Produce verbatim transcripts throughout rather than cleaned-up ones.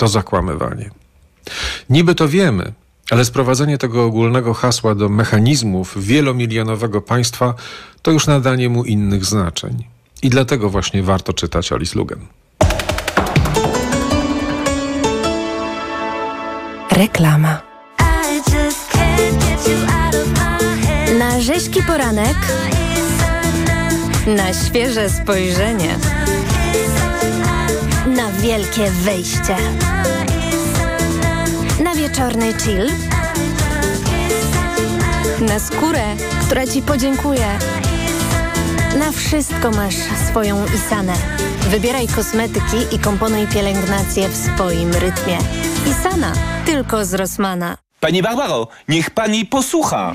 to zakłamywanie. Niby to wiemy, ale sprowadzenie tego ogólnego hasła do mechanizmów wielomilionowego państwa to już nadanie mu innych znaczeń. I dlatego właśnie warto czytać Alice Lugan. Reklama. Na rzeźki poranek, na świeże spojrzenie, na wielkie wejście, na wieczorny chill, na skórę, która Ci podziękuje. Na wszystko masz swoją Isanę. Wybieraj kosmetyki i komponuj pielęgnację w swoim rytmie. Isana, tylko z Rossmana. Pani Barbaro, niech pani posłucha.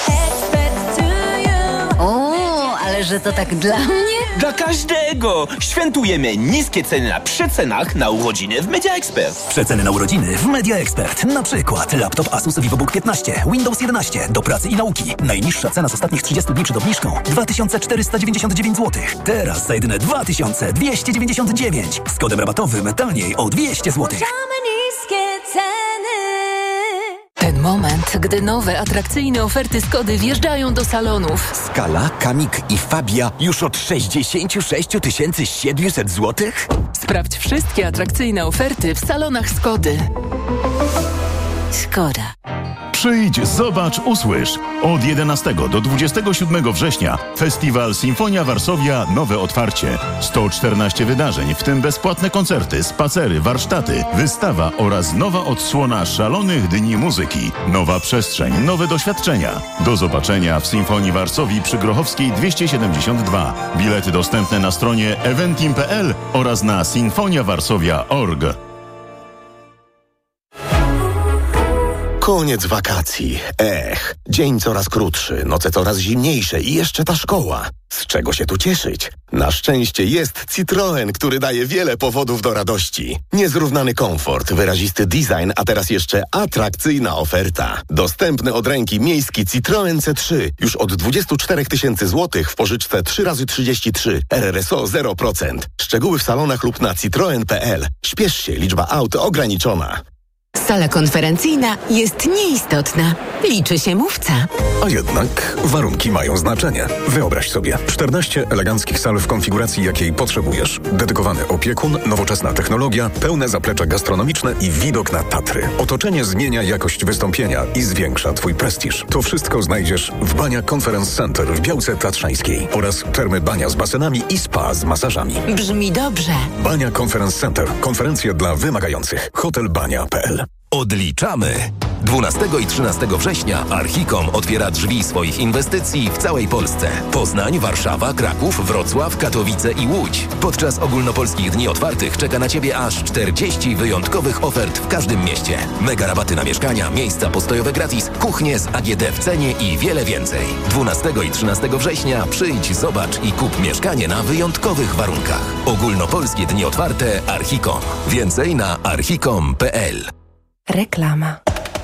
O, ale że to tak dla mnie? Dla każdego! Świętujemy niskie ceny na przecenach na urodziny w Media Expert. Przeceny na urodziny w Media Expert. Na przykład laptop Asus VivoBook piętnaście, Windows jedenaście do pracy i nauki. Najniższa cena z ostatnich trzydziestu dni przed obniżką dwa tysiące czterysta dziewięćdziesiąt dziewięć złotych. Teraz za jedyne dwa tysiące dwieście dziewięćdziesiąt dziewięć. Z kodem rabatowym taniej o dwieście złotych. Ten moment, gdy nowe, atrakcyjne oferty Skody wjeżdżają do salonów. Skala, Kamik i Fabia już od sześćdziesiąt sześć tysięcy siedemset złotych? Sprawdź wszystkie atrakcyjne oferty w salonach Skody. Szkoda. Przyjdź, zobacz, usłysz. Od jedenastego do dwudziestego siódmego września Festiwal Sinfonia Varsovia Nowe Otwarcie. sto czternaście wydarzeń, w tym bezpłatne koncerty, spacery, warsztaty, wystawa oraz nowa odsłona szalonych dni muzyki. Nowa przestrzeń, nowe doświadczenia. Do zobaczenia w Sinfonii Varsovii przy Grochowskiej dwieście siedemdziesiąt dwa. Bilety dostępne na stronie eventim kropka p l oraz na sinfonia varsovia kropka org. Koniec wakacji. Ech, dzień coraz krótszy, noce coraz zimniejsze i jeszcze ta szkoła. Z czego się tu cieszyć? Na szczęście jest Citroen, który daje wiele powodów do radości. Niezrównany komfort, wyrazisty design, a teraz jeszcze atrakcyjna oferta. Dostępny od ręki miejski Citroen C trzy już od dwadzieścia cztery tysiące złotych w pożyczce trzy razy trzydzieści trzy, R R S O zero procent. Szczegóły w salonach lub na citroen kropka p l. Śpiesz się, liczba aut ograniczona. Sala konferencyjna jest nieistotna. Liczy się mówca. A jednak warunki mają znaczenie. Wyobraź sobie czternaście eleganckich sal w konfiguracji, jakiej potrzebujesz. Dedykowany opiekun, nowoczesna technologia, pełne zaplecze gastronomiczne i widok na Tatry. Otoczenie zmienia jakość wystąpienia i zwiększa Twój prestiż. To wszystko znajdziesz w Bania Conference Center w Białce Tatrzańskiej oraz termy Bania z basenami i spa z masażami. Brzmi dobrze. Bania Conference Center. Konferencje dla wymagających. hotel bania kropka p l. Odliczamy! dwunastego i trzynastego września Archicom otwiera drzwi swoich inwestycji w całej Polsce. Poznań, Warszawa, Kraków, Wrocław, Katowice i Łódź. Podczas ogólnopolskich dni otwartych czeka na Ciebie aż czterdzieści wyjątkowych ofert w każdym mieście. Mega rabaty na mieszkania, miejsca postojowe gratis, kuchnie z A G D w cenie i wiele więcej. dwunastego i trzynastego września przyjdź, zobacz i kup mieszkanie na wyjątkowych warunkach. Ogólnopolskie dni otwarte Archicom. Więcej na archicom kropka p l. Reklama.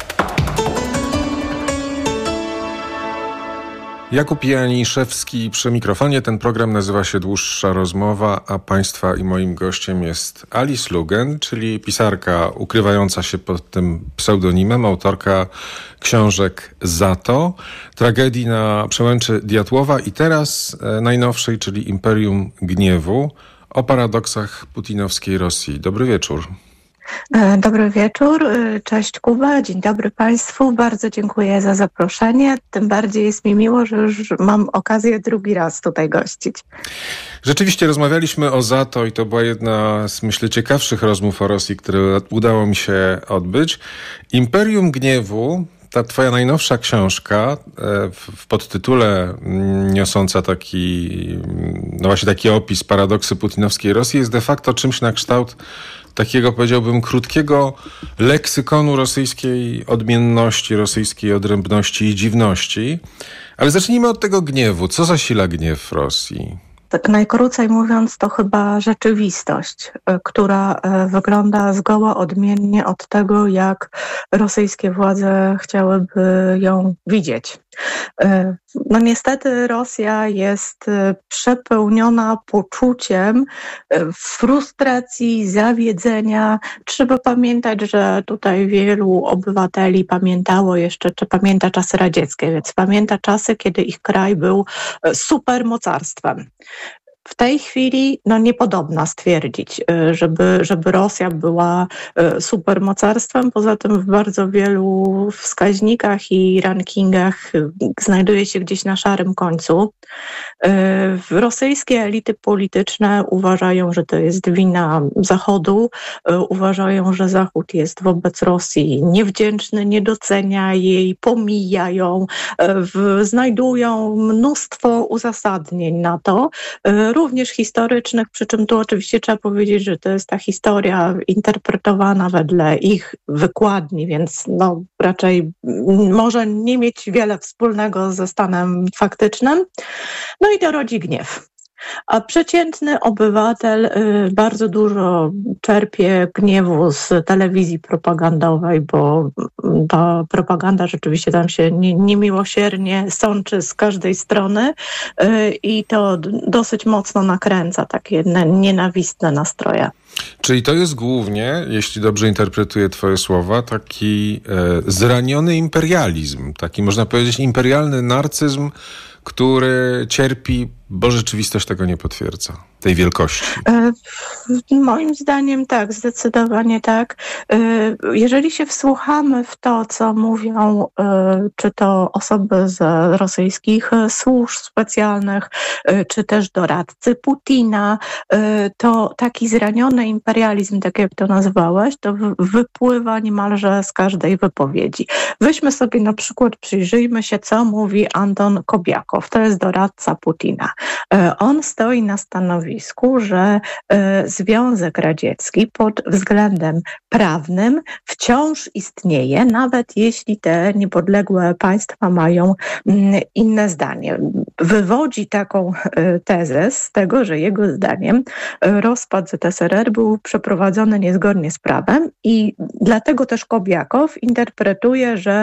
Jakub Janiszewski przy mikrofonie. Ten program nazywa się Dłuższa Rozmowa, a Państwa i moim gościem jest Alice Lugan, czyli pisarka ukrywająca się pod tym pseudonimem, autorka książek Za to, tragedii na przełęczy Diatłowa i teraz e, najnowszej, czyli Imperium Gniewu, o paradoksach putinowskiej Rosji. Dobry wieczór. Dobry wieczór, cześć Kuba, dzień dobry Państwu, bardzo dziękuję za zaproszenie, tym bardziej jest mi miło, że już mam okazję drugi raz tutaj gościć. Rzeczywiście rozmawialiśmy o Za to i to była jedna z, myślę, ciekawszych rozmów o Rosji, które udało mi się odbyć. Imperium Gniewu, ta twoja najnowsza książka w podtytule niosąca taki, no właśnie taki opis paradoksy putinowskiej Rosji jest de facto czymś na kształt takiego, powiedziałbym, krótkiego leksykonu rosyjskiej odmienności, rosyjskiej odrębności i dziwności. Ale zacznijmy od tego gniewu. Co zasila gniew w Rosji? Tak najkrócej mówiąc, to chyba rzeczywistość, która wygląda zgoła odmiennie od tego, jak rosyjskie władze chciałyby ją widzieć. No niestety Rosja jest przepełniona poczuciem frustracji, zawiedzenia. Trzeba pamiętać, że tutaj wielu obywateli pamiętało jeszcze, czy pamięta czasy radzieckie, więc pamięta czasy, kiedy ich kraj był supermocarstwem. W tej chwili no, niepodobna stwierdzić, żeby, żeby Rosja była supermocarstwem. Poza tym w bardzo wielu wskaźnikach i rankingach znajduje się gdzieś na szarym końcu. Rosyjskie elity polityczne uważają, że to jest wina Zachodu. Uważają, że Zachód jest wobec Rosji niewdzięczny, nie docenia jej, pomija ją. Znajdują mnóstwo uzasadnień na to, również historycznych, przy czym tu oczywiście trzeba powiedzieć, że to jest ta historia interpretowana wedle ich wykładni, więc no raczej może nie mieć wiele wspólnego ze stanem faktycznym. No i to rodzi gniew. A przeciętny obywatel y, bardzo dużo czerpie gniewu z telewizji propagandowej, bo ta propaganda rzeczywiście tam się nie, niemiłosiernie sączy z każdej strony y, i to d- dosyć mocno nakręca takie ne- nienawistne nastroje. Czyli to jest głównie, jeśli dobrze interpretuję twoje słowa, taki e, zraniony imperializm, taki można powiedzieć imperialny narcyzm, który cierpi, bo rzeczywistość tego nie potwierdza, tej wielkości. E, moim zdaniem tak, zdecydowanie tak. E, jeżeli się wsłuchamy w to, co mówią e, czy to osoby z rosyjskich służb specjalnych, e, czy też doradcy Putina, e, to taki zraniony imperializm, tak jak to nazwałeś, to w, wypływa niemalże z każdej wypowiedzi. Weźmy sobie na przykład, przyjrzyjmy się, co mówi Anton Kobiakow, to jest doradca Putina. On stoi na stanowisku, że Związek Radziecki pod względem prawnym wciąż istnieje, nawet jeśli te niepodległe państwa mają inne zdanie. Wywodzi taką tezę z tego, że jego zdaniem rozpad Z S R R był przeprowadzony niezgodnie z prawem i dlatego też Kobiakow interpretuje, że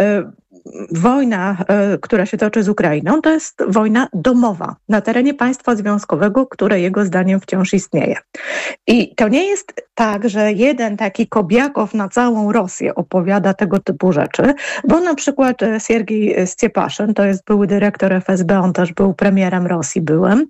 wojna, która się toczy z Ukrainą, to jest wojna domowa na terenie państwa związkowego, które jego zdaniem wciąż istnieje. I to nie jest tak, że jeden taki Kobiakow na całą Rosję opowiada tego typu rzeczy, bo na przykład Siergiej Stepaszyn, to jest były dyrektor F S B, on też był premierem Rosji byłym,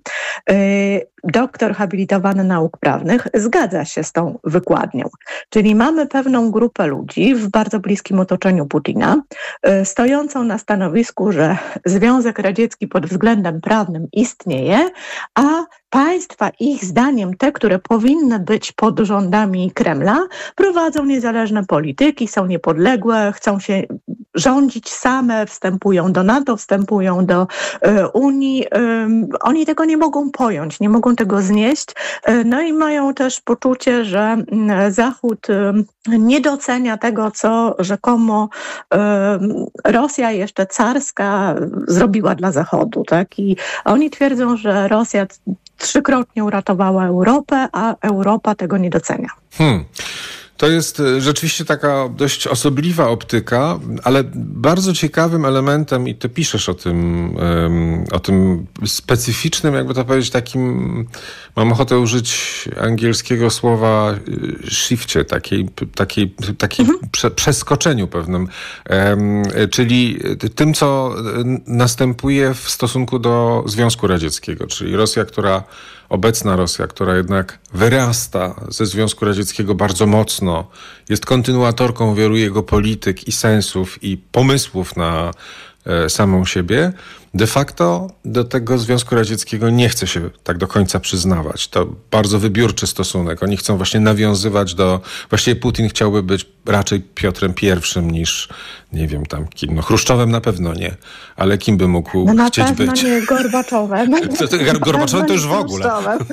doktor habilitowany nauk prawnych, zgadza się z tą wykładnią. Czyli mamy pewną grupę ludzi w bardzo bliskim otoczeniu Putina, stojącą na stanowisku, że Związek Radziecki pod względem prawnym istnieje, a państwa, ich zdaniem, te, które powinny być pod rządami Kremla, prowadzą niezależne polityki, są niepodległe, chcą się rządzić same, wstępują do NATO, wstępują do y, Unii. Y, oni tego nie mogą pojąć, nie mogą tego znieść. Y, no i mają też poczucie, że y, Zachód y, nie docenia tego, co rzekomo y, Rosja jeszcze carska zrobiła dla Zachodu. Tak? I oni twierdzą, że Rosja trzykrotnie uratowała Europę, a Europa tego nie docenia. Hmm. To jest rzeczywiście taka dość osobliwa optyka, ale bardzo ciekawym elementem, i ty piszesz o tym, um, o tym specyficznym, jakby to powiedzieć, takim, mam ochotę użyć angielskiego słowa shifcie, takiej, takiej, takiej mhm. prze, przeskoczeniu pewnym, um, czyli tym, co następuje w stosunku do Związku Radzieckiego, czyli Rosja, która obecna Rosja, która jednak wyrasta ze Związku Radzieckiego bardzo mocno, jest kontynuatorką wielu jego polityk i sensów i pomysłów na e, samą siebie, de facto do tego Związku Radzieckiego nie chce się tak do końca przyznawać. To bardzo wybiórczy stosunek. Oni chcą właśnie nawiązywać do... Właściwie Putin chciałby być raczej Piotrem Pierwszym niż, nie wiem, tam kim. No Chruszczowem na pewno nie, ale kim by mógł no chcieć być? Na pewno nie Gorbaczowem. To, to, Gorbaczowem to już w ogóle.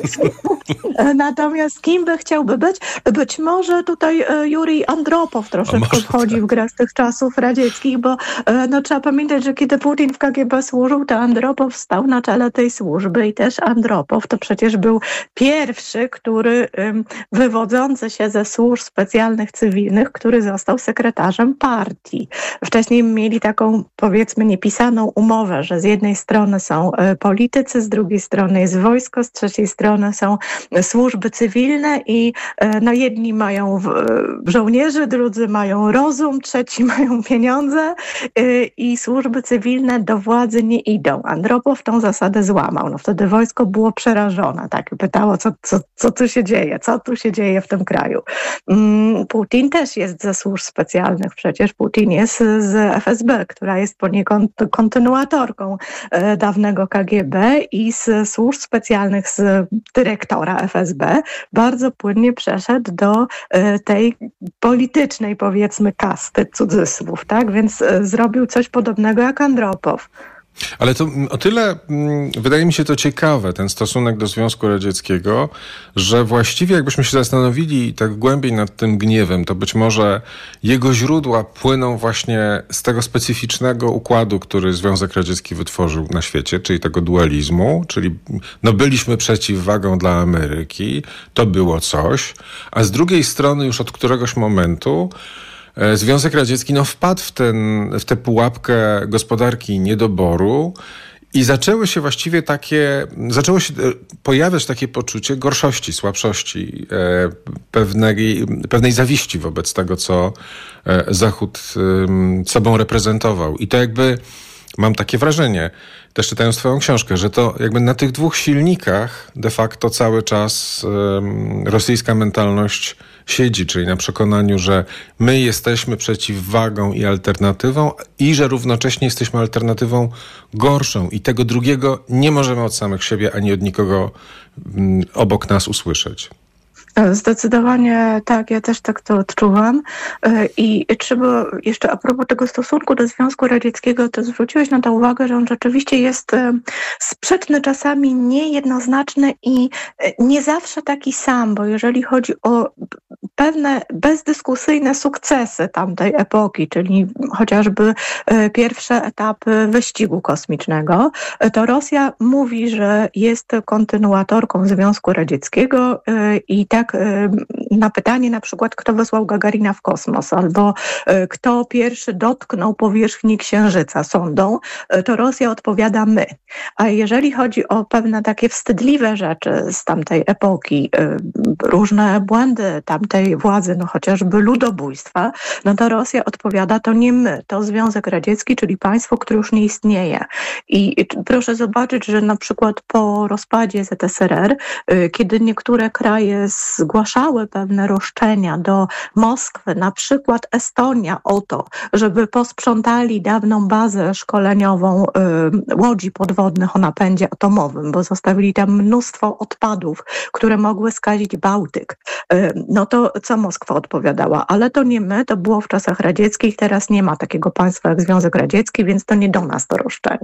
Natomiast kim by chciałby być? Być może tutaj Jurij Andropow troszeczkę wchodzi tak w grę z tych czasów radzieckich, bo no, trzeba pamiętać, że kiedy Putin w K G B służył, służył, to Andropow stał na czele tej służby i też Andropow to przecież był pierwszy, który wywodzący się ze służb specjalnych cywilnych, który został sekretarzem partii. Wcześniej mieli taką, powiedzmy, niepisaną umowę, że z jednej strony są politycy, z drugiej strony jest wojsko, z trzeciej strony są służby cywilne i no jedni mają żołnierzy, drudzy mają rozum, trzeci mają pieniądze i służby cywilne do władzy nie idą. Andropow tą zasadę złamał. No wtedy wojsko było przerażone, tak, pytało, co, co, co tu się dzieje, co tu się dzieje w tym kraju. Putin też jest ze służb specjalnych, przecież Putin jest z F S B, która jest poniekąd kontynuatorką dawnego K G B i z służb specjalnych, z dyrektora F S B bardzo płynnie przeszedł do tej politycznej, powiedzmy, kasty, cudzysłów, tak? Więc zrobił coś podobnego jak Andropow. Ale to o tyle mm, wydaje mi się to ciekawe, ten stosunek do Związku Radzieckiego, że właściwie jakbyśmy się zastanowili tak głębiej nad tym gniewem, to być może jego źródła płyną właśnie z tego specyficznego układu, który Związek Radziecki wytworzył na świecie, czyli tego dualizmu, czyli no byliśmy przeciwwagą dla Ameryki, to było coś, a z drugiej strony już od któregoś momentu Związek Radziecki no, wpadł w, ten, w tę pułapkę gospodarki niedoboru i zaczęły się właściwie takie, zaczęło się pojawiać takie poczucie gorszości, słabszości, e, pewnej, pewnej zawiści wobec tego, co e, Zachód e, sobą reprezentował. I to jakby, mam takie wrażenie, też czytając twoją książkę, że to jakby na tych dwóch silnikach de facto cały czas e, rosyjska mentalność siedzi, czyli na przekonaniu, że my jesteśmy przeciwwagą i alternatywą i że równocześnie jesteśmy alternatywą gorszą i tego drugiego nie możemy od samych siebie ani od nikogo m, obok nas usłyszeć. Zdecydowanie tak, ja też tak to odczuwam. I trzeba jeszcze a propos tego stosunku do Związku Radzieckiego, to zwróciłeś na to uwagę, że on rzeczywiście jest sprzeczny, czasami niejednoznaczny i nie zawsze taki sam, bo jeżeli chodzi o pewne bezdyskusyjne sukcesy tamtej epoki, czyli chociażby pierwsze etapy wyścigu kosmicznego, to Rosja mówi, że jest kontynuatorką Związku Radzieckiego i tak na pytanie na przykład, kto wysłał Gagarina w kosmos albo kto pierwszy dotknął powierzchni Księżyca sondą, to Rosja odpowiada my. A jeżeli chodzi o pewne takie wstydliwe rzeczy z tamtej epoki, różne błędy tamtej władzy, no chociażby ludobójstwa, no to Rosja odpowiada, to nie my, to Związek Radziecki, czyli państwo, które już nie istnieje. I proszę zobaczyć, że na przykład po rozpadzie Z S R R, kiedy niektóre kraje zgłaszały pewne roszczenia do Moskwy, na przykład Estonia, o to, żeby posprzątali dawną bazę szkoleniową y, łodzi podwodnych o napędzie atomowym, bo zostawili tam mnóstwo odpadów, które mogły skazić Bałtyk. Y, no to co Moskwa odpowiadała? Ale to nie my, to było w czasach radzieckich, teraz nie ma takiego państwa jak Związek Radziecki, więc to nie do nas to roszczenie.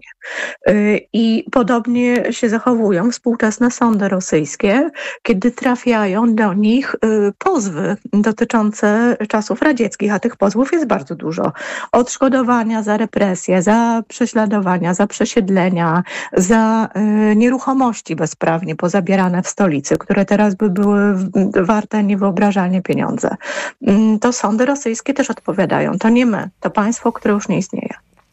Y, I podobnie się zachowują współczesne sądy rosyjskie, kiedy trafiają do nich y, pozwy dotyczące czasów radzieckich, a tych pozwów jest bardzo dużo. Odszkodowania za represje, za prześladowania, za przesiedlenia, za y, nieruchomości bezprawnie pozabierane w stolicy, które teraz by były warte niewyobrażalnie pieniądze. Y, to sądy rosyjskie też odpowiadają. To nie my, to państwo, które już nie istnieje.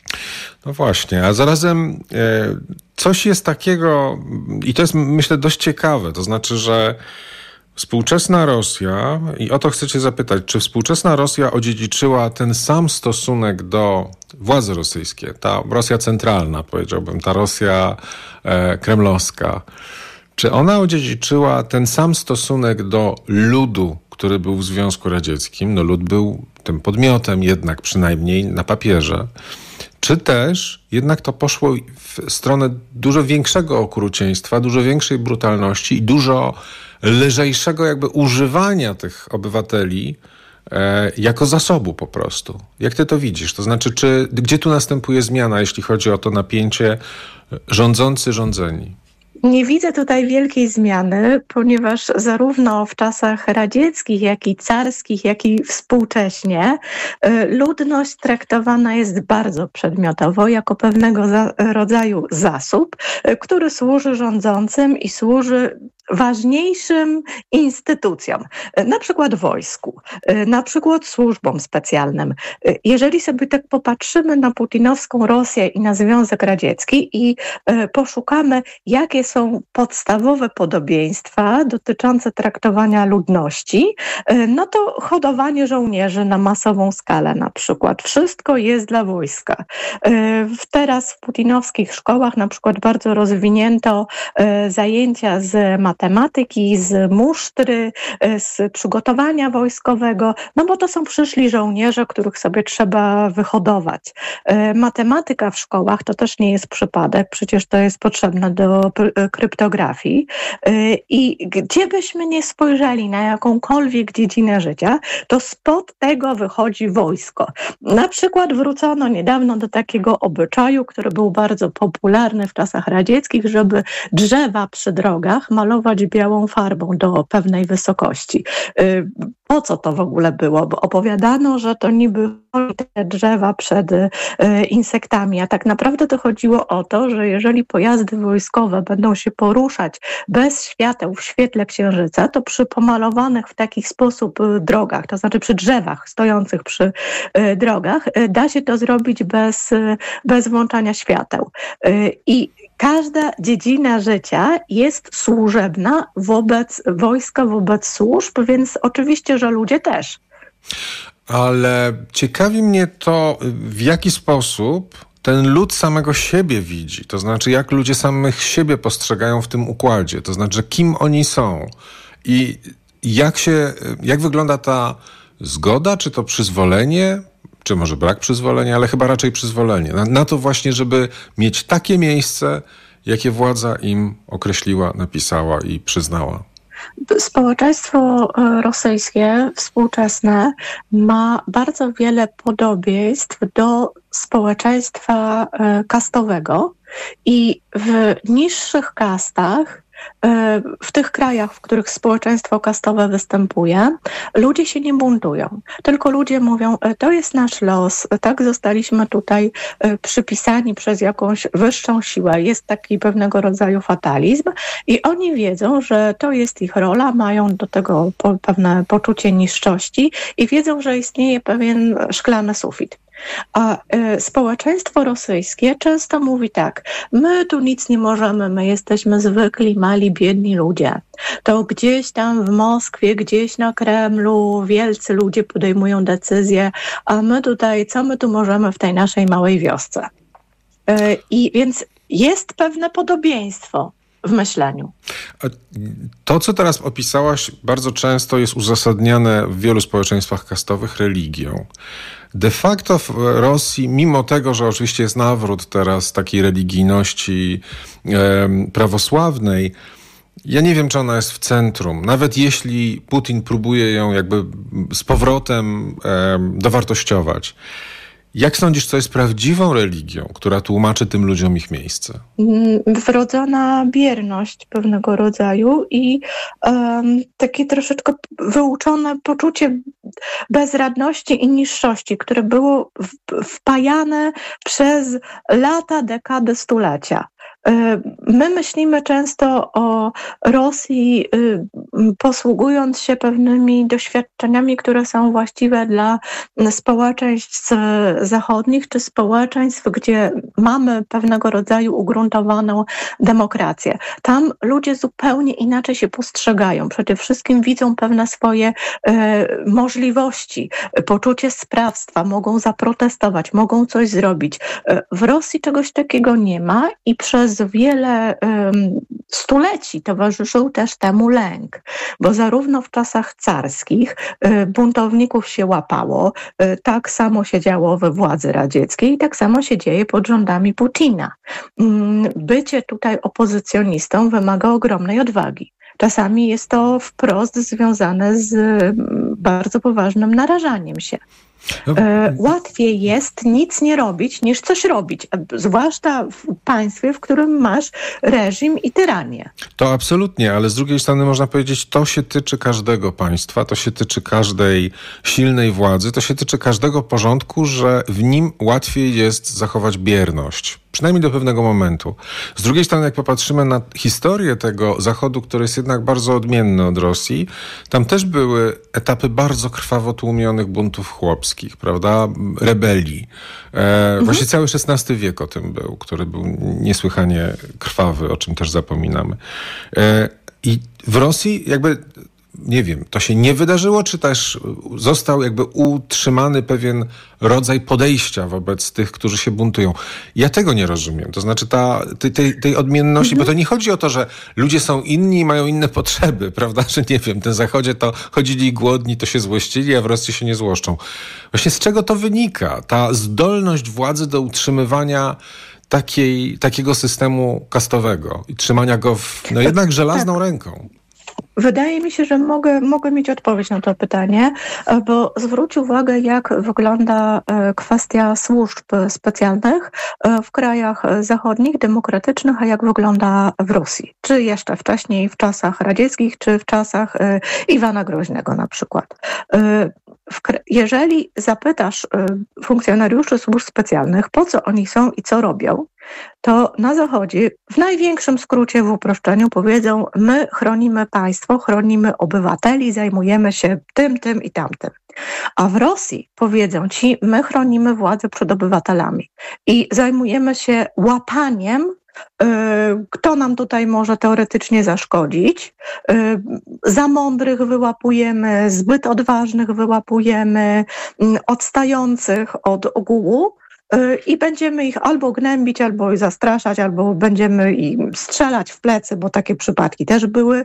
No właśnie, a zarazem e, coś jest takiego, i to jest myślę dość ciekawe, to znaczy, że współczesna Rosja, i o to chcę cię zapytać, czy współczesna Rosja odziedziczyła ten sam stosunek do władzy rosyjskiej, ta Rosja centralna, powiedziałbym, ta Rosja e, kremlowska, czy ona odziedziczyła ten sam stosunek do ludu, który był w Związku Radzieckim? No lud był tym podmiotem jednak przynajmniej na papierze. Czy też jednak to poszło w stronę dużo większego okrucieństwa, dużo większej brutalności i dużo lżejszego jakby używania tych obywateli e, jako zasobu po prostu. Jak ty to widzisz? To znaczy, czy, gdzie tu następuje zmiana, jeśli chodzi o to napięcie rządzący, rządzeni? Nie widzę tutaj wielkiej zmiany, ponieważ zarówno w czasach radzieckich, jak i carskich, jak i współcześnie ludność traktowana jest bardzo przedmiotowo, jako pewnego za- rodzaju zasób, który służy rządzącym i służy ważniejszym instytucjom, na przykład wojsku, na przykład służbom specjalnym. Jeżeli sobie tak popatrzymy na putinowską Rosję i na Związek Radziecki i poszukamy, jakie są podstawowe podobieństwa dotyczące traktowania ludności, no to hodowanie żołnierzy na masową skalę na przykład. Wszystko jest dla wojska. Teraz w putinowskich szkołach na przykład bardzo rozwinięto zajęcia z matematyki, z musztry, z przygotowania wojskowego, no bo to są przyszli żołnierze, których sobie trzeba wyhodować. Matematyka w szkołach to też nie jest przypadek, przecież to jest potrzebne do kryptografii i gdzie byśmy nie spojrzeli na jakąkolwiek dziedzinę życia, to spod tego wychodzi wojsko. Na przykład wrócono niedawno do takiego obyczaju, który był bardzo popularny w czasach radzieckich, żeby drzewa przy drogach malować białą farbą do pewnej wysokości. Po co to w ogóle było? Bo opowiadano, że to niby te drzewa przed insektami, a tak naprawdę to chodziło o to, że jeżeli pojazdy wojskowe będą się poruszać bez świateł w świetle księżyca, to przy pomalowanych w taki sposób drogach, to znaczy przy drzewach stojących przy drogach, da się to zrobić bez, bez włączania świateł. I każda dziedzina życia jest służebna wobec wojska, wobec służb, więc oczywiście, że ludzie też. Ale ciekawi mnie to, w jaki sposób ten lud samego siebie widzi. To znaczy, jak ludzie samych siebie postrzegają w tym układzie. To znaczy, kim oni są. I jak się, jak wygląda ta zgoda, czy to przyzwolenie, czy może brak przyzwolenia, ale chyba raczej przyzwolenie. Na, na to właśnie, żeby mieć takie miejsce, jakie władza im określiła, napisała i przyznała. Społeczeństwo rosyjskie współczesne ma bardzo wiele podobieństw do społeczeństwa kastowego i w niższych kastach, w tych krajach, w których społeczeństwo kastowe występuje, ludzie się nie buntują. Tylko ludzie mówią, to jest nasz los, tak zostaliśmy tutaj przypisani przez jakąś wyższą siłę. Jest taki pewnego rodzaju fatalizm i oni wiedzą, że to jest ich rola, mają do tego pewne poczucie niższości i wiedzą, że istnieje pewien szklany sufit. A y, społeczeństwo rosyjskie często mówi tak, my tu nic nie możemy, my jesteśmy zwykli, mali, biedni ludzie. To gdzieś tam w Moskwie, gdzieś na Kremlu wielcy ludzie podejmują decyzje, a my tutaj, co my tu możemy w tej naszej małej wiosce? Y, I więc jest pewne podobieństwo w myśleniu. To, co teraz opisałaś, bardzo często jest uzasadniane w wielu społeczeństwach kastowych religią. De facto w Rosji, mimo tego, że oczywiście jest nawrót teraz takiej religijności e, prawosławnej, ja nie wiem, czy ona jest w centrum. Nawet jeśli Putin próbuje ją jakby z powrotem e, dowartościować. Jak sądzisz, co jest prawdziwą religią, która tłumaczy tym ludziom ich miejsce? Wrodzona bierność pewnego rodzaju i um, takie troszeczkę wyuczone poczucie bezradności i niższości, które było w, wpajane przez lata, dekady, stulecia. My myślimy często o Rosji, posługując się pewnymi doświadczeniami, które są właściwe dla społeczeństw zachodnich czy społeczeństw, gdzie mamy pewnego rodzaju ugruntowaną demokrację. Tam ludzie zupełnie inaczej się postrzegają. Przede wszystkim widzą pewne swoje e, możliwości, poczucie sprawstwa, mogą zaprotestować, mogą coś zrobić. W Rosji czegoś takiego nie ma i przez wiele um, stuleci towarzyszył też temu lęk, bo zarówno w czasach carskich y, buntowników się łapało, y, tak samo się działo we władzy radzieckiej i tak samo się dzieje pod rządami Putina. Y, bycie tutaj opozycjonistą wymaga ogromnej odwagi. Czasami jest to wprost związane z bardzo poważnym narażaniem się. E, łatwiej jest nic nie robić, niż coś robić, zwłaszcza w państwie, w którym masz reżim i tyranię. To absolutnie, ale z drugiej strony można powiedzieć, to się tyczy każdego państwa, to się tyczy każdej silnej władzy, to się tyczy każdego porządku, że w nim łatwiej jest zachować bierność. Przynajmniej do pewnego momentu. Z drugiej strony, jak popatrzymy na historię tego Zachodu, który jest jednak bardzo odmienny od Rosji, tam też były etapy bardzo krwawo tłumionych buntów chłopskich, prawda? Rebelii. E, mhm. Właśnie cały szesnasty wiek o tym był, który był niesłychanie krwawy, o czym też zapominamy. E, I w Rosji jakby... Nie wiem, to się nie wydarzyło, czy też został jakby utrzymany pewien rodzaj podejścia wobec tych, którzy się buntują. Ja tego nie rozumiem. To znaczy ta, tej, tej odmienności, mhm. bo to nie chodzi o to, że ludzie są inni i mają inne potrzeby, prawda? Że nie wiem, na Zachodzie to chodzili głodni, to się złościli, a w Rosji się nie złoszczą. Właśnie z czego to wynika? Ta zdolność władzy do utrzymywania takiej, takiego systemu kastowego i trzymania go w, no jednak żelazną tak. ręką. Wydaje mi się, że mogę, mogę mieć odpowiedź na to pytanie, bo zwróć uwagę, jak wygląda kwestia służb specjalnych w krajach zachodnich, demokratycznych, a jak wygląda w Rosji. Czy jeszcze wcześniej, w czasach radzieckich, czy w czasach Iwana Groźnego na przykład. Jeżeli zapytasz funkcjonariuszy służb specjalnych, po co oni są i co robią, to na Zachodzie w największym skrócie w uproszczeniu powiedzą: my chronimy państwo, chronimy obywateli, zajmujemy się tym, tym i tamtym. A w Rosji powiedzą ci: my chronimy władzę przed obywatelami i zajmujemy się łapaniem, kto nam tutaj może teoretycznie zaszkodzić. Za mądrych wyłapujemy, zbyt odważnych wyłapujemy, odstających od ogółu i będziemy ich albo gnębić, albo zastraszać, albo będziemy im strzelać w plecy, bo takie przypadki też były,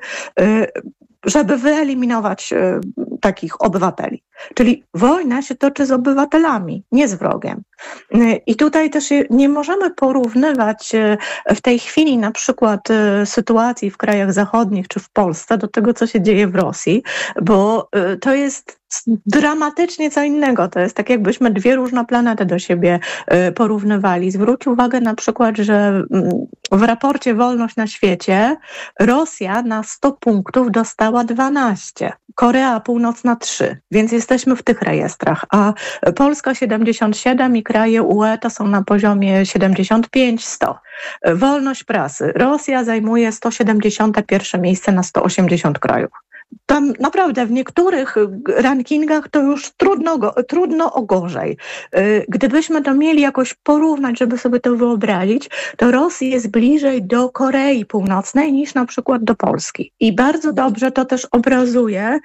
żeby wyeliminować takich obywateli. Czyli wojna się toczy z obywatelami, nie z wrogiem. I tutaj też nie możemy porównywać w tej chwili na przykład sytuacji w krajach zachodnich czy w Polsce do tego, co się dzieje w Rosji, bo to jest dramatycznie co innego. To jest tak, jakbyśmy dwie różne planety do siebie porównywali. Zwróć uwagę na przykład, że w raporcie Wolność na świecie Rosja na sto punktów dostała dwanaście, Korea Północna trzy, więc jesteśmy w tych rejestrach, a Polska siedemdziesiąt siedem i kraje U E to są na poziomie siedemdziesiąt pięć sto. Wolność prasy. Rosja zajmuje sto siedemdziesiąte pierwsze miejsce na sto osiemdziesiąt krajów. Tam naprawdę w niektórych rankingach to już trudno, trudno o gorzej. Gdybyśmy to mieli jakoś porównać, żeby sobie to wyobrazić, to Rosja jest bliżej do Korei Północnej niż na przykład do Polski. I bardzo dobrze to też obrazuje.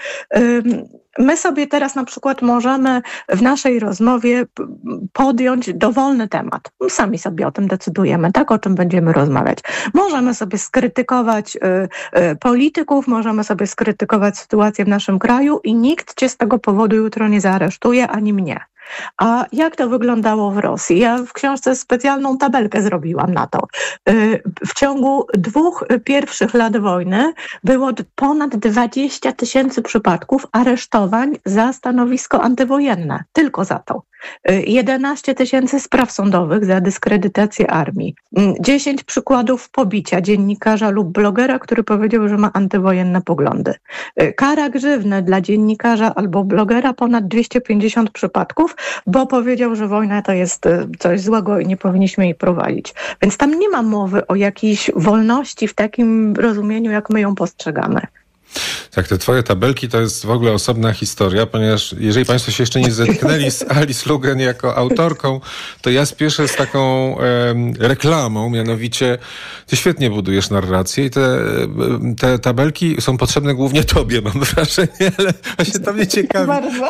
My sobie teraz na przykład możemy w naszej rozmowie podjąć dowolny temat. Sami sobie o tym decydujemy, tak, o czym będziemy rozmawiać. Możemy sobie skrytykować y, y, polityków, możemy sobie skrytykować sytuację w naszym kraju i nikt cię z tego powodu jutro nie zaaresztuje, ani mnie. A jak to wyglądało w Rosji? Ja w książce specjalną tabelkę zrobiłam na to. W ciągu dwóch pierwszych lat wojny było ponad dwadzieścia tysięcy przypadków aresztowań za stanowisko antywojenne. Tylko za to. jedenaście tysięcy spraw sądowych za dyskredytację armii. dziesięć przykładów pobicia dziennikarza lub blogera, który powiedział, że ma antywojenne poglądy. Kara grzywny dla dziennikarza albo blogera ponad dwieście pięćdziesiąt przypadków, bo powiedział, że wojna to jest coś złego i nie powinniśmy jej prowadzić. Więc tam nie ma mowy o jakiejś wolności w takim rozumieniu, jak my ją postrzegamy. Tak, te twoje tabelki to jest w ogóle osobna historia, ponieważ jeżeli państwo się jeszcze nie zetknęli z Alice Lugen jako autorką, to ja spieszę z taką e, reklamą, mianowicie ty świetnie budujesz narrację i te, te tabelki są potrzebne głównie tobie, mam wrażenie, ale właśnie to mnie ciekawi.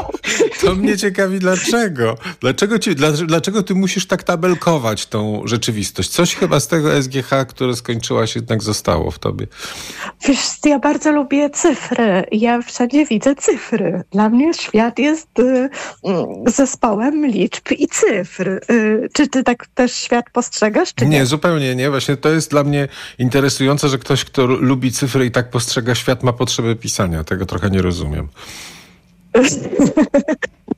To mnie ciekawi dlaczego. Dlaczego, ci, dlaczego ty musisz tak tabelkować tą rzeczywistość? Coś chyba z tego S G H, które skończyłaś, jednak zostało w tobie. Wiesz, ja bardzo lubię cyfry. Ja wszędzie widzę cyfry. Dla mnie świat jest y, zespołem liczb i cyfr. Y, czy ty tak też świat postrzegasz, czy nie? Nie, zupełnie nie. Właśnie to jest dla mnie interesujące, że ktoś, kto lubi cyfry i tak postrzega świat, ma potrzebę pisania. Tego trochę nie rozumiem.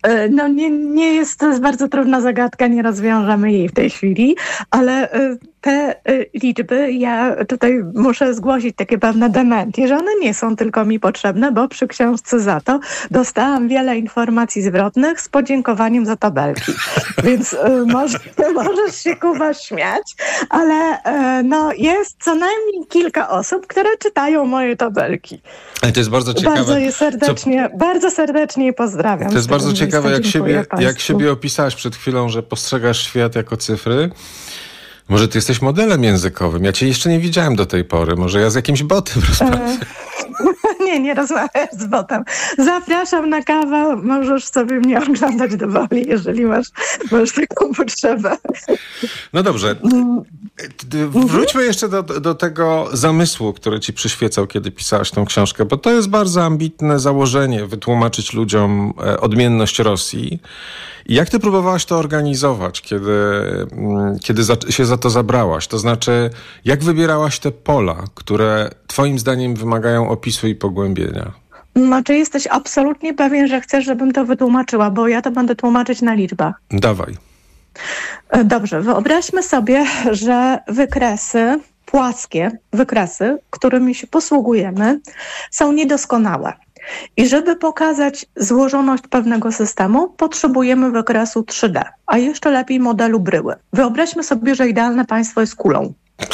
No nie, nie jest, to jest bardzo trudna zagadka, nie rozwiążemy jej w tej chwili, ale te liczby, ja tutaj muszę zgłosić takie pewne dementie, że one nie są tylko mi potrzebne, bo przy książce za to dostałam wiele informacji zwrotnych z podziękowaniem za tabelki. Więc y, może, możesz się, Kuba, śmiać, ale y, no, jest co najmniej kilka osób, które czytają moje tabelki. Ale to jest bardzo ciekawe. Bardzo je serdecznie, co... bardzo serdecznie je pozdrawiam. To jest bardzo ciekawe, jak siebie, jak siebie opisałaś przed chwilą, że postrzegasz świat jako cyfry. Może ty jesteś modelem językowym. Ja cię jeszcze nie widziałem do tej pory. Może ja z jakimś botem rozmawiam. Nie, nie rozmawiasz z botem. Zapraszam na kawę. Możesz sobie mnie oglądać do woli, jeżeli masz, masz taką potrzebę. No dobrze. Wróćmy jeszcze do, do tego zamysłu, który ci przyświecał, kiedy pisałaś tą książkę, bo to jest bardzo ambitne założenie, wytłumaczyć ludziom odmienność Rosji. I jak ty próbowałaś to organizować, kiedy, kiedy za, się za to zabrałaś? To znaczy, jak wybierałaś te pola, które twoim zdaniem wymagają opisu i pogłębienia? No, czy jesteś absolutnie pewien, że chcesz, żebym to wytłumaczyła? Bo ja to będę tłumaczyć na liczbach. Dawaj. Dobrze, wyobraźmy sobie, że wykresy, płaskie wykresy, którymi się posługujemy, są niedoskonałe. I żeby pokazać złożoność pewnego systemu, potrzebujemy wykresu trzy D, a jeszcze lepiej modelu bryły. Wyobraźmy sobie, że idealne państwo jest kulą.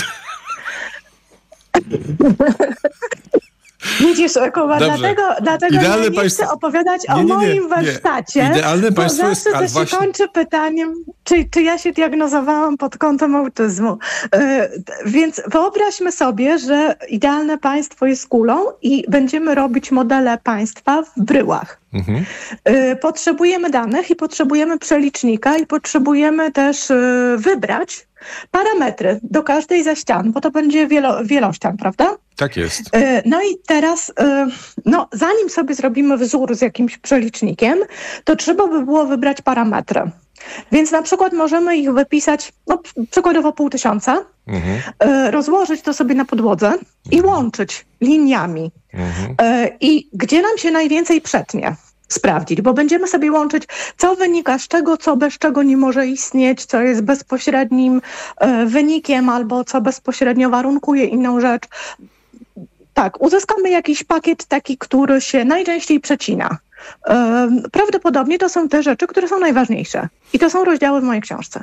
Widzisz, Kuba, dlatego, dlatego ja nie państwo... chcę opowiadać nie, nie, nie, o moim warsztacie, nie. Idealne bo zawsze jest... to się właśnie... kończy pytaniem, czy, czy ja się diagnozowałam pod kątem autyzmu. Yy, więc wyobraźmy sobie, że idealne państwo jest kulą i będziemy robić modele państwa w bryłach. Mhm. Yy, potrzebujemy danych i potrzebujemy przelicznika i potrzebujemy też yy, wybrać parametry do każdej ze ścian, bo to będzie wielo, wielościan, prawda? Tak jest. No i teraz, no, zanim sobie zrobimy wzór z jakimś przelicznikiem, to trzeba by było wybrać parametry. Więc na przykład możemy ich wypisać, no, przykładowo pół tysiąca, mhm. rozłożyć to sobie na podłodze mhm. i łączyć liniami. Mhm. I gdzie nam się najwięcej przetnie? Sprawdzić, bo będziemy sobie łączyć, co wynika z czego, co bez czego nie może istnieć, co jest bezpośrednim e, wynikiem albo co bezpośrednio warunkuje inną rzecz. Tak, uzyskamy jakiś pakiet taki, który się najczęściej przecina. E, prawdopodobnie to są te rzeczy, które są najważniejsze. I to są rozdziały w mojej książce.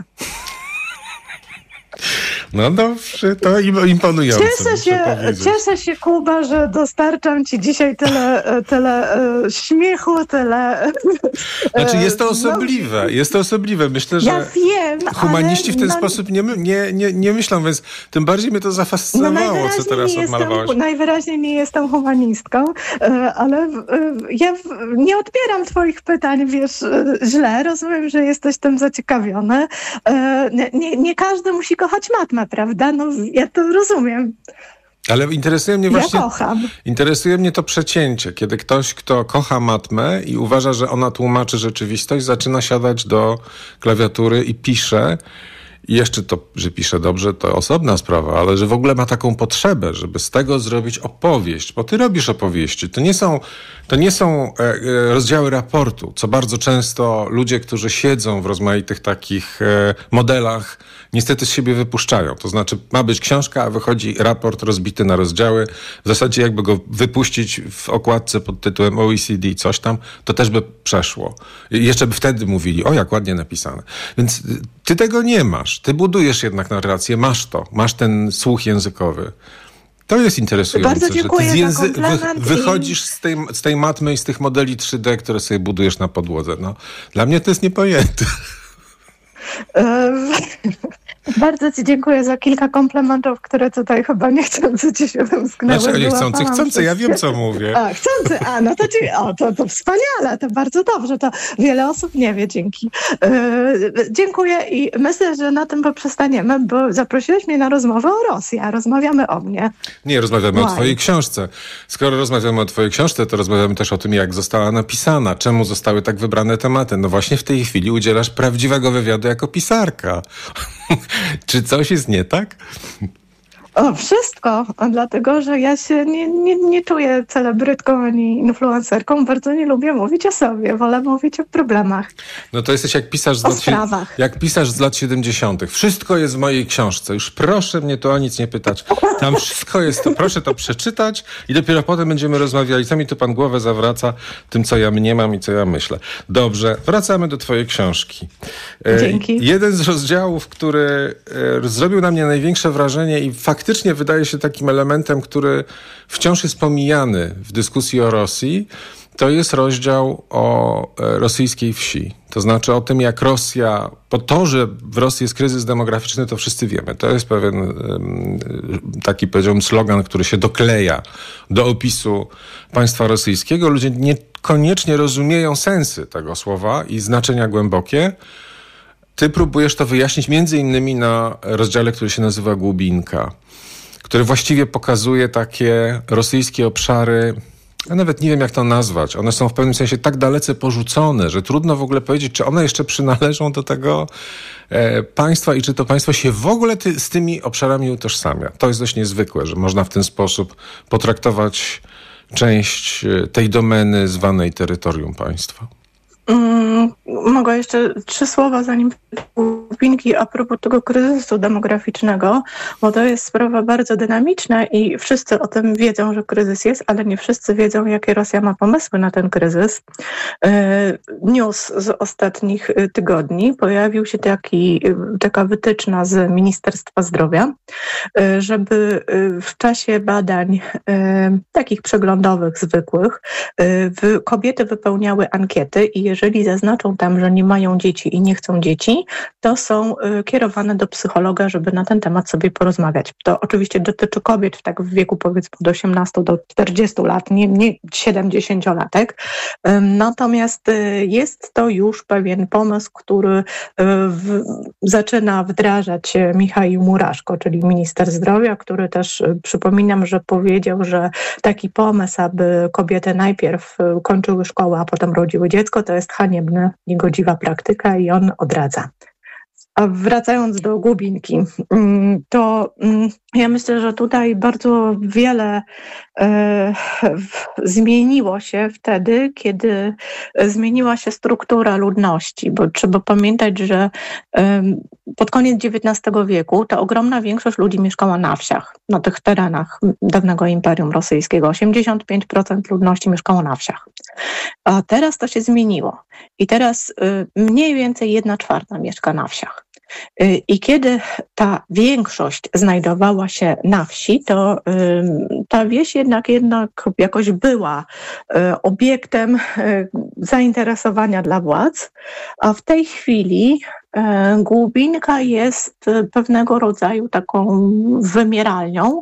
No dobrze, to imponujące. Cieszę się, cieszę się, Kuba, że dostarczam ci dzisiaj tyle, tyle e, śmiechu, tyle... Znaczy jest to osobliwe, no, jest to osobliwe. Myślę, że ja wiem, humaniści w ten no, sposób nie, nie, nie, nie myślą, więc tym bardziej mnie to zafascynowało, no, co teraz odmalowałaś. Najwyraźniej nie jestem humanistką, ale ja nie odbieram twoich pytań, wiesz, źle. Rozumiem, że jesteś tym zaciekawiony. Nie, nie każdy musi kochać matmę, prawda? No, ja to rozumiem. Ale interesuje mnie właśnie... Ja kocham. Interesuje mnie to przecięcie, kiedy ktoś, kto kocha matmę i uważa, że ona tłumaczy rzeczywistość, zaczyna siadać do klawiatury i pisze. I jeszcze to, że pisze dobrze, to osobna sprawa, ale że w ogóle ma taką potrzebę, żeby z tego zrobić opowieść, bo ty robisz opowieści. To nie są, to nie są e, e, rozdziały raportu, co bardzo często ludzie, którzy siedzą w rozmaitych takich e, modelach, niestety z siebie wypuszczają. To znaczy ma być książka, a wychodzi raport rozbity na rozdziały. W zasadzie jakby go wypuścić w okładce pod tytułem O E C D, coś tam, to też by przeszło. I jeszcze by wtedy mówili, o jak ładnie napisane. Więc ty tego nie masz. Ty budujesz jednak narrację, masz to, masz ten słuch językowy. To jest interesujące, bardzo dziękuję, że ty za języ- wy- wychodzisz z tej, z tej matmy i z tych modeli trzy D, które sobie budujesz na podłodze. No, dla mnie to jest niepojęte. Bardzo ci dziękuję za kilka komplementów, które tutaj chyba niechcący ci się wymsknęły. Dlaczego niechcący? Chcący, ja wiem, co mówię. A, chcący, a no to, ci, o, to, to wspaniale, to bardzo dobrze, to wiele osób nie wie, dzięki. Yy, dziękuję i myślę, że na tym poprzestaniemy, bo zaprosiłeś mnie na rozmowę o Rosji, a rozmawiamy o mnie. Nie, rozmawiamy Why? o twojej książce. Skoro rozmawiamy o twojej książce, to rozmawiamy też o tym, jak została napisana, czemu zostały tak wybrane tematy. No właśnie w tej chwili udzielasz prawdziwego wywiadu jako pisarka. Czy coś jest nie tak? O, wszystko, dlatego że ja się nie, nie, nie czuję celebrytką ani influencerką. Bardzo nie lubię mówić o sobie, wolę mówić o problemach. No to jesteś jak pisarz z, o lat, sprawach. jak pisarz z lat siedemdziesiątych. Wszystko jest w mojej książce. Już proszę mnie tu o nic nie pytać. Tam wszystko jest, to proszę to przeczytać i dopiero potem będziemy rozmawiali. Co mi tu pan głowę zawraca tym, co ja mniemam i co ja myślę. Dobrze, wracamy do twojej książki. Dzięki. E, jeden z rozdziałów, który e, zrobił na mnie największe wrażenie i faktycznie wydaje się takim elementem, który wciąż jest pomijany w dyskusji o Rosji, to jest rozdział o e, rosyjskiej wsi. To znaczy o tym, jak Rosja, po to, że w Rosji jest kryzys demograficzny, to wszyscy wiemy. To jest pewien um, taki, powiedziałbym, slogan, który się dokleja do opisu państwa rosyjskiego. Ludzie niekoniecznie rozumieją sensy tego słowa i znaczenia głębokie. Ty próbujesz to wyjaśnić między innymi na rozdziale, który się nazywa Głubinka, który właściwie pokazuje takie rosyjskie obszary. Ja nawet nie wiem, jak to nazwać. One są w pewnym sensie tak dalece porzucone, że trudno w ogóle powiedzieć, czy one jeszcze przynależą do tego e, państwa i czy to państwo się w ogóle ty, z tymi obszarami utożsamia. To jest dość niezwykłe, że można w ten sposób potraktować część tej domeny zwanej terytorium państwa. Mm, mogę jeszcze trzy słowa zanim Głubinki a propos tego kryzysu demograficznego, bo to jest sprawa bardzo dynamiczna i wszyscy o tym wiedzą, że kryzys jest, ale nie wszyscy wiedzą, jakie Rosja ma pomysły na ten kryzys. News z ostatnich tygodni pojawił się taki, taka wytyczna z Ministerstwa Zdrowia, żeby w czasie badań takich przeglądowych, zwykłych, kobiety wypełniały ankiety i jeżeli zaznaczą tam, że nie mają dzieci i nie chcą dzieci, to są kierowane do psychologa, żeby na ten temat sobie porozmawiać. To oczywiście dotyczy kobiet w tak w wieku powiedzmy od osiemnastu do czterdziestu lat, nie, nie siedemdziesięciolatek. Natomiast jest to już pewien pomysł, który w, zaczyna wdrażać Michał Muraszko, czyli minister zdrowia, który też przypominam, że powiedział, że taki pomysł, aby kobiety najpierw kończyły szkołę, a potem rodziły dziecko, to jest haniebna, niegodziwa praktyka i on odradza. A wracając do Głubinki, to ja myślę, że tutaj bardzo wiele e, zmieniło się wtedy, kiedy zmieniła się struktura ludności, bo trzeba pamiętać, że e, pod koniec dziewiętnastego wieku ta ogromna większość ludzi mieszkała na wsiach, na tych terenach dawnego Imperium Rosyjskiego. osiemdziesiąt pięć procent ludności mieszkało na wsiach. A teraz to się zmieniło i teraz e, mniej więcej jedna czwarta mieszka na wsiach. I kiedy ta większość znajdowała się na wsi, to ta wieś jednak, jednak jakoś była obiektem zainteresowania dla władz, a w tej chwili Głubinka jest pewnego rodzaju taką wymieralnią.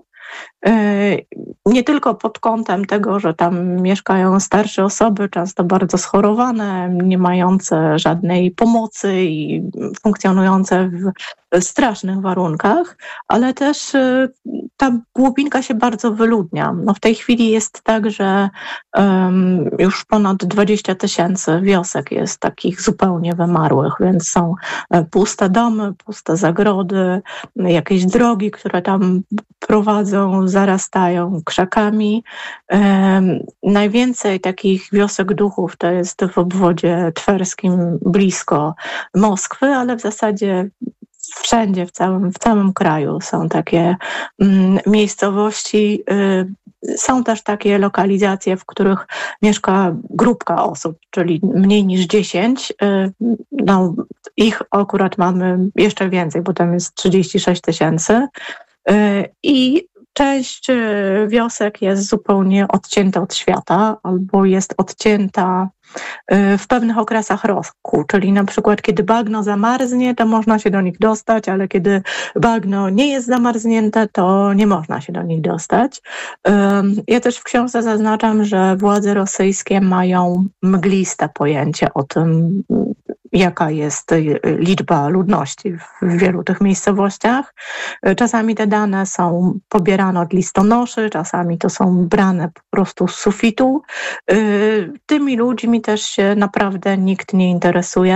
Nie tylko pod kątem tego, że tam mieszkają starsze osoby, często bardzo schorowane, nie mające żadnej pomocy i funkcjonujące w strasznych warunkach, ale też ta Głubinka się bardzo wyludnia. No w tej chwili jest tak, że um, już ponad dwadzieścia tysięcy wiosek jest takich zupełnie wymarłych, więc są puste domy, puste zagrody, jakieś drogi, które tam prowadzą, zarastają krzakami. Um, najwięcej takich wiosek duchów to jest w obwodzie twerskim blisko Moskwy, ale w zasadzie wszędzie, w całym, w całym kraju są takie mm, miejscowości. Y, są też takie lokalizacje, w których mieszka grupka osób, czyli mniej niż dziesięć. Y, no, ich akurat mamy jeszcze więcej, bo tam jest trzydzieści sześć tysięcy. Y, I część wiosek jest zupełnie odcięta od świata albo jest odcięta w pewnych okresach roku, czyli na przykład kiedy bagno zamarznie, to można się do nich dostać, ale kiedy bagno nie jest zamarznięte, to nie można się do nich dostać. Ja też w książce zaznaczam, że władze rosyjskie mają mgliste pojęcie o tym, jaka jest liczba ludności w wielu tych miejscowościach. Czasami te dane są pobierane od listonoszy, czasami to są brane po prostu z sufitu. Tymi ludźmi też się naprawdę nikt nie interesuje.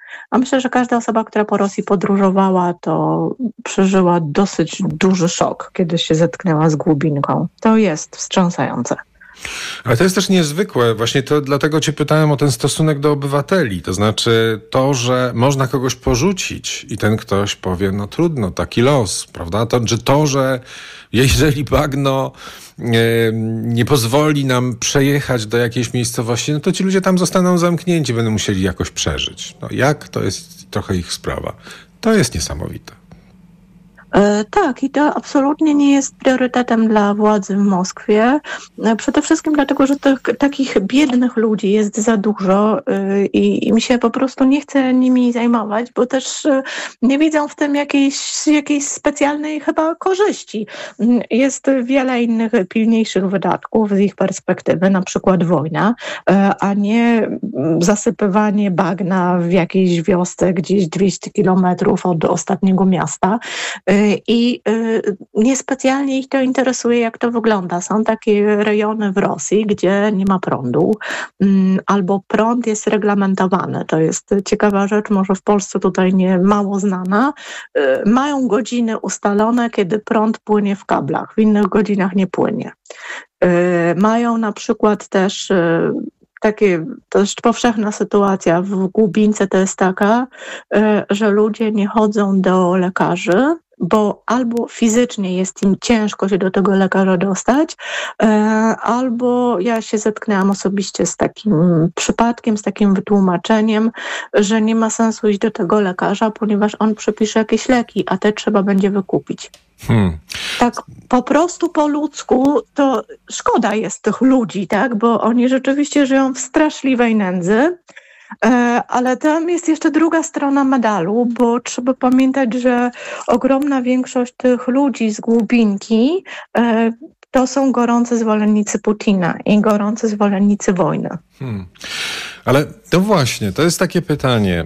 A myślę, że każda osoba, która po Rosji podróżowała, to przeżyła dosyć duży szok, kiedy się zetknęła z Głubinką. To jest wstrząsające. Ale to jest też niezwykłe. Właśnie to dlatego cię pytałem o ten stosunek do obywateli. To znaczy to, że można kogoś porzucić i ten ktoś powie, no trudno, taki los, prawda? To, że to, że jeżeli bagno e, nie pozwoli nam przejechać do jakiejś miejscowości, no to ci ludzie tam zostaną zamknięci, będą musieli jakoś przeżyć. No jak? To jest trochę ich sprawa. To jest niesamowite. E, tak, i to absolutnie nie jest priorytetem dla władzy w Moskwie. E, przede wszystkim dlatego, że tych, takich biednych ludzi jest za dużo e, i, i mi się po prostu nie chce nimi zajmować, bo też e, nie widzą w tym jakiejś, jakiejś specjalnej chyba korzyści. Jest wiele innych pilniejszych wydatków z ich perspektywy, na przykład wojna, e, a nie zasypywanie bagna w jakiejś wiosce gdzieś dwieście kilometrów od ostatniego miasta. E, I y, niespecjalnie ich to interesuje, jak to wygląda. Są takie rejony w Rosji, gdzie nie ma prądu, y, albo prąd jest reglamentowany. To jest ciekawa rzecz, może w Polsce tutaj nie mało znana. Y, mają godziny ustalone, kiedy prąd płynie w kablach, w innych godzinach nie płynie. Y, mają na przykład też... Y, Takie, to jest powszechna sytuacja w Głubince to jest taka, że ludzie nie chodzą do lekarzy, bo albo fizycznie jest im ciężko się do tego lekarza dostać, albo ja się zetknęłam osobiście z takim przypadkiem, z takim wytłumaczeniem, że nie ma sensu iść do tego lekarza, ponieważ on przepisze jakieś leki, a te trzeba będzie wykupić. Hmm. Tak po prostu po ludzku to szkoda jest tych ludzi, tak, bo oni rzeczywiście żyją w straszliwej nędzy, ale tam jest jeszcze druga strona medalu, bo trzeba pamiętać, że ogromna większość tych ludzi z Głubinki to są gorący zwolennicy Putina i gorący zwolennicy wojny. Hmm. Ale to właśnie, to jest takie pytanie.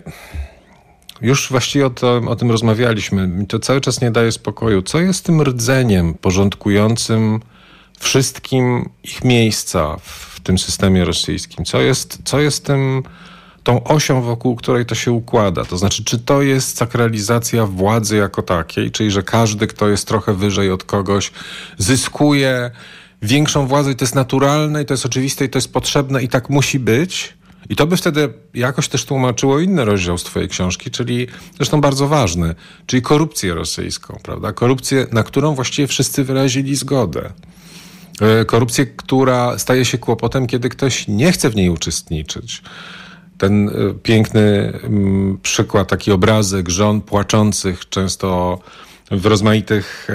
Już właściwie o, to, o tym rozmawialiśmy. Mi to cały czas nie daje spokoju. Co jest tym rdzeniem porządkującym wszystkim ich miejsca w tym systemie rosyjskim? Co jest, co jest tym, tą osią, wokół której to się układa? To znaczy, czy to jest sakralizacja władzy jako takiej, czyli że każdy, kto jest trochę wyżej od kogoś, zyskuje większą władzę i to jest naturalne, i to jest oczywiste, i to jest potrzebne, i tak musi być? I to by wtedy jakoś też tłumaczyło inny rozdział z twojej książki, czyli zresztą bardzo ważny, czyli korupcję rosyjską, prawda? Korupcję, na którą właściwie wszyscy wyrazili zgodę. Korupcję, która staje się kłopotem, kiedy ktoś nie chce w niej uczestniczyć. Ten piękny przykład, taki obrazek żon płaczących często w rozmaitych,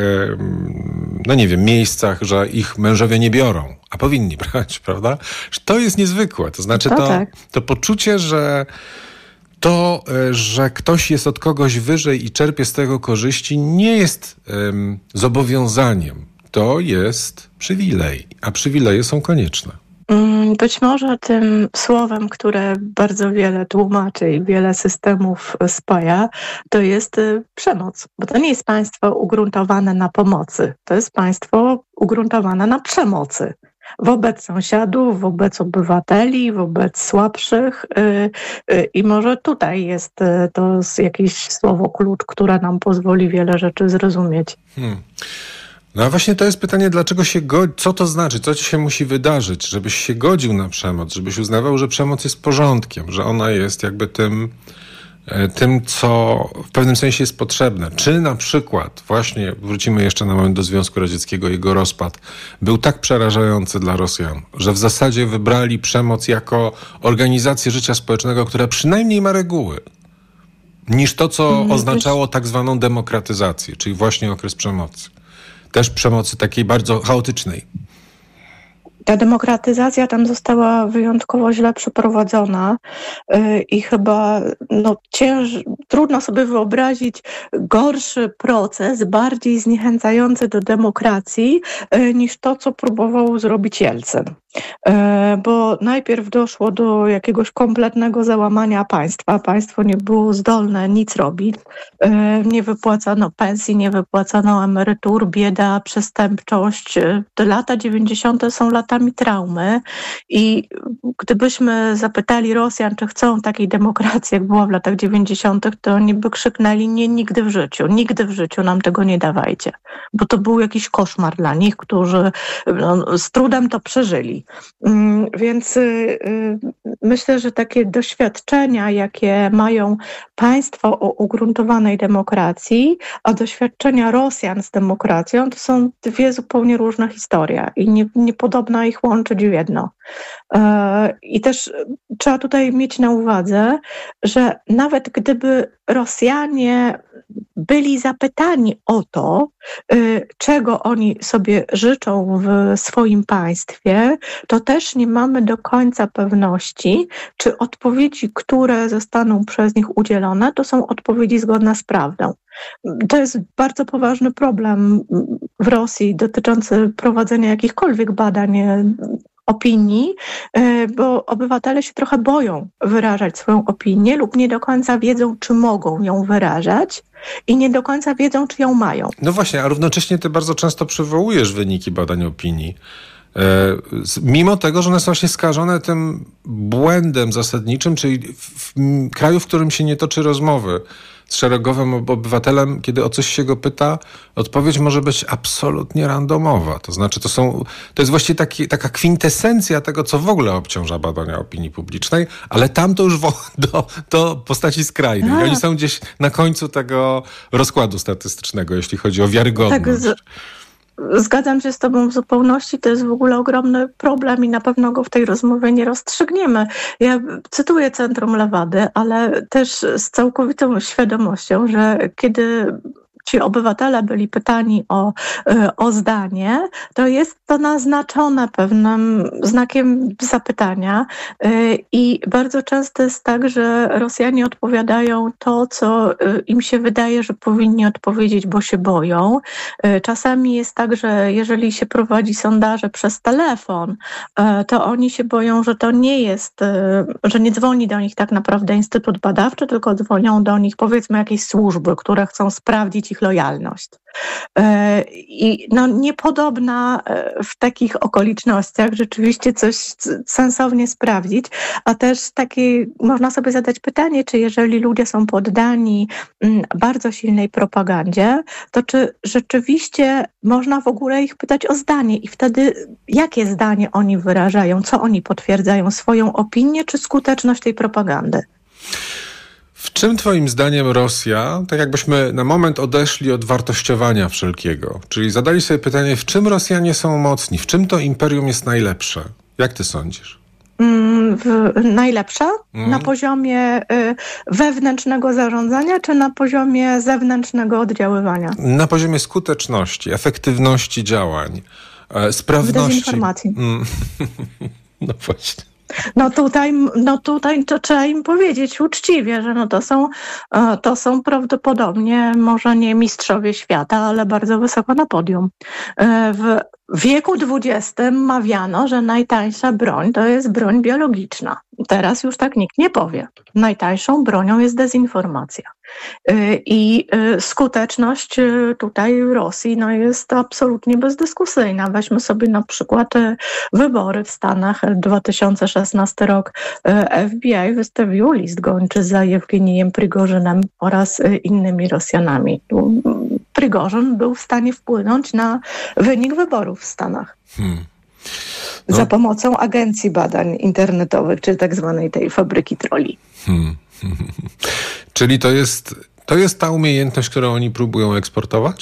no nie wiem, miejscach, że ich mężowie nie biorą, a powinni brać, prawda? To jest niezwykłe. To znaczy to, to poczucie, że to, że ktoś jest od kogoś wyżej i czerpie z tego korzyści, nie jest um, zobowiązaniem. To jest przywilej, a przywileje są konieczne. Być może tym słowem, które bardzo wiele tłumaczy i wiele systemów spaja, to jest przemoc. Bo to nie jest państwo ugruntowane na pomocy. To jest państwo ugruntowane na przemocy. Wobec sąsiadów, wobec obywateli, wobec słabszych. I może tutaj jest to jakieś słowo klucz, które nam pozwoli wiele rzeczy zrozumieć. Hmm. No a właśnie to jest pytanie, dlaczego się godzi, co to znaczy, co ci się musi wydarzyć, żebyś się godził na przemoc, żebyś uznawał, że przemoc jest porządkiem, że ona jest jakby tym, tym, co w pewnym sensie jest potrzebne. Czy na przykład, właśnie wrócimy jeszcze na moment do Związku Radzieckiego, jego rozpad, był tak przerażający dla Rosjan, że w zasadzie wybrali przemoc jako organizację życia społecznego, która przynajmniej ma reguły, niż to, co hmm, oznaczało tak zwaną demokratyzację, czyli właśnie okres przemocy. Też przemocy takiej bardzo chaotycznej. Ta demokratyzacja tam została wyjątkowo źle przeprowadzona yy, i chyba no, cięż, trudno sobie wyobrazić gorszy proces, bardziej zniechęcający do demokracji, niż to, co próbował zrobić Jelcyn. Bo najpierw doszło do jakiegoś kompletnego załamania państwa. Państwo nie było zdolne nic robić. Nie wypłacano pensji, nie wypłacano emerytur, bieda, przestępczość. Te lata dziewięćdziesiąte są latami traumy i gdybyśmy zapytali Rosjan, czy chcą takiej demokracji, jak była w latach dziewięćdziesiątych, to oni by krzyknęli: nie, nigdy w życiu, nigdy w życiu nam tego nie dawajcie. Bo to był jakiś koszmar dla nich, którzy no, z trudem to przeżyli. Więc y, myślę, że takie doświadczenia, jakie mają państwo o ugruntowanej demokracji, a doświadczenia Rosjan z demokracją, to są dwie zupełnie różne historie i nie, nie podobno ich łączyć w jedno. Y, I też trzeba tutaj mieć na uwadze, że nawet gdyby Rosjanie byli zapytani o to, y, czego oni sobie życzą w swoim państwie, to też nie mamy do końca pewności, czy odpowiedzi, które zostaną przez nich udzielone, to są odpowiedzi zgodne z prawdą. To jest bardzo poważny problem w Rosji dotyczący prowadzenia jakichkolwiek badań opinii, bo obywatele się trochę boją wyrażać swoją opinię lub nie do końca wiedzą, czy mogą ją wyrażać i nie do końca wiedzą, czy ją mają. No właśnie, a równocześnie ty bardzo często przywołujesz wyniki badań opinii. Mimo tego, że one są właśnie skażone tym błędem zasadniczym, czyli w kraju, w którym się nie toczy rozmowy z szeregowym obywatelem, kiedy o coś się go pyta, odpowiedź może być absolutnie randomowa. To znaczy, to są, to jest właściwie taki, taka kwintesencja tego, co w ogóle obciąża badania opinii publicznej, ale tam to już wo, do, do postaci skrajnej. I oni są gdzieś na końcu tego rozkładu statystycznego, jeśli chodzi o wiarygodność. Tak, z... Zgadzam się z tobą w zupełności, to jest w ogóle ogromny problem i na pewno go w tej rozmowie nie rozstrzygniemy. Ja cytuję Centrum Lewady, ale też z całkowitą świadomością, że kiedy ci obywatele byli pytani o, o zdanie, to jest to naznaczone pewnym znakiem zapytania i bardzo często jest tak, że Rosjanie odpowiadają to, co im się wydaje, że powinni odpowiedzieć, bo się boją. Czasami jest tak, że jeżeli się prowadzi sondaże przez telefon, to oni się boją, że to nie jest, że nie dzwoni do nich tak naprawdę Instytut Badawczy, tylko dzwonią do nich powiedzmy jakieś służby, które chcą sprawdzić ich lojalność. I no, niepodobna w takich okolicznościach rzeczywiście coś sensownie sprawdzić, a też takie można sobie zadać pytanie, czy jeżeli ludzie są poddani bardzo silnej propagandzie, to czy rzeczywiście można w ogóle ich pytać o zdanie i wtedy jakie zdanie oni wyrażają, co oni potwierdzają, swoją opinię czy skuteczność tej propagandy? W czym twoim zdaniem Rosja, tak jakbyśmy na moment odeszli od wartościowania wszelkiego, czyli zadali sobie pytanie, w czym Rosjanie są mocni, w czym to imperium jest najlepsze? Jak ty sądzisz? W, najlepsza? Mm. Na poziomie y, wewnętrznego zarządzania, czy na poziomie zewnętrznego oddziaływania? Na poziomie skuteczności, efektywności działań, e, sprawności. W dezinformacji. Mm. No właśnie. No tutaj, no tutaj to trzeba im powiedzieć uczciwie, że no to są, to są prawdopodobnie może nie mistrzowie świata, ale bardzo wysoko na podium. W wieku dwudziestym mawiano, że najtańsza broń to jest broń biologiczna. Teraz już tak nikt nie powie. Najtańszą bronią jest dezinformacja. I skuteczność tutaj Rosji no jest absolutnie bezdyskusyjna. Weźmy sobie na przykład wybory w Stanach, dwa tysiące szesnasty rok. F B I wystawiło list gończy za Jewgenijem Prigorzynem oraz innymi Rosjanami. Prigorzyn był w stanie wpłynąć na wynik wyborów w Stanach. Hmm. No. Za pomocą agencji badań internetowych, czy tak zwanej tej fabryki troli. Hmm. Czyli to jest, to jest ta umiejętność, którą oni próbują eksportować?